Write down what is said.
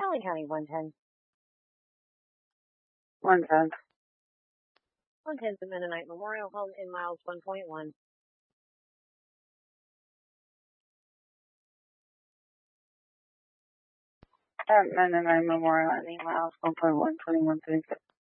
Valley County 110. 110. 110's the Mennonite Memorial Home in miles 1.1. At Mennonite Memorial, any miles 1.1, 2136.